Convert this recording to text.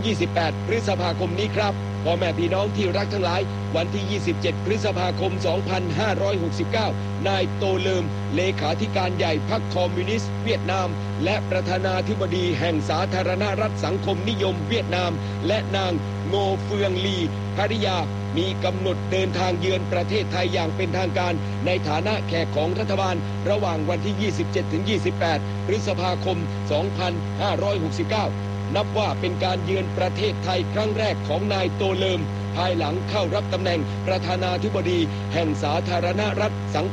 27-28 พฤษภาคมนี้ครับพ่อแม่พี่น้องที่รักทั้งหลายวันที่ 27 พฤษภาคม 2569 นายโตเลิมเลขาธิการใหญ่พรรคคอมมิวนิสต์เวียดนามและประธานาธิบดีแห่งสาธารณรัฐสังคมนิยมเวียดนามและนางโงเฟืองลีภริยามีกำหนดเดินทางเยือนประเทศไทยอย่างเป็นทางการในฐานะแขกของรัฐบาลระหว่างวันที่ 27-28 พฤษภาคม 2569 นับว่าเป็นการเยือนประเทศไทยครั้งแรกของนายโตเลิมภายหลังเข้ารับตำแหน่งประธานาธิบดีแห่งสาธารณรัฐสัง